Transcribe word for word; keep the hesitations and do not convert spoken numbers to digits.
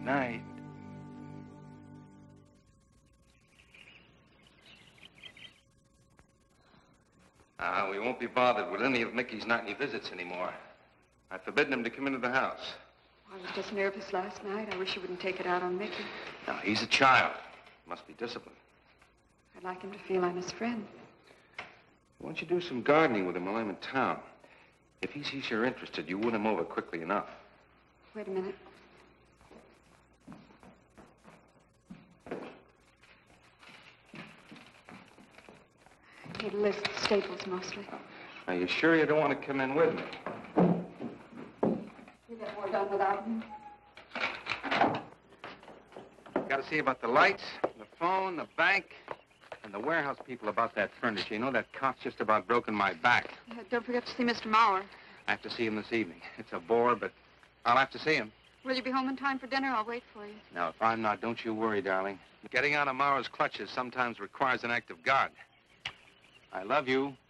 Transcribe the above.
Night. Uh, we won't be bothered with any of Mickey's nightly visits anymore. I've forbidden him to come into the house. I was just nervous last night. I wish you wouldn't take it out on Mickey. Now, he's a child. Must be disciplined. I'd like him to feel I'm his friend. Why don't you do some gardening with him while I'm in town? If he sees you're interested, you win him over quickly enough. Wait a minute. I need a list of staples mostly. Are you sure you don't want to come in with me? You get more done without me. Got to see about the lights, the phone, the bank, and the warehouse people about that furniture. You know, that cop's just about broken my back. Uh, don't forget to see Mister Maurer. I have to see him this evening. It's a bore, but I'll have to see him. Will you be home in time for dinner? I'll wait for you. Now, if I'm not, don't you worry, darling. Getting out of Maurer's clutches sometimes requires an act of God. I love you.